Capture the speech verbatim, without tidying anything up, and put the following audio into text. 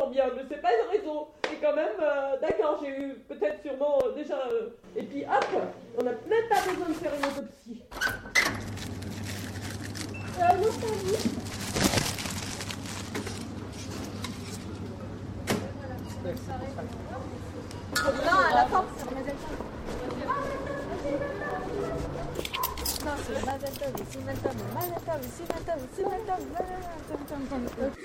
sens bien, mais c'est pas une raison. Et quand même, euh, d'accord, j'ai eu peut-être sûrement euh, déjà... Euh, et puis hop, on n'a même pas besoin de faire une autopsie. Euh, non, c'est vous. Non, à la fin, c'est Mazel Tov. Non, c'est Mazel Tov, c'est Mazel Tov, Mazel Tov, c'est Mazel Tov, c'est Mazel Tov, Mazel Tov.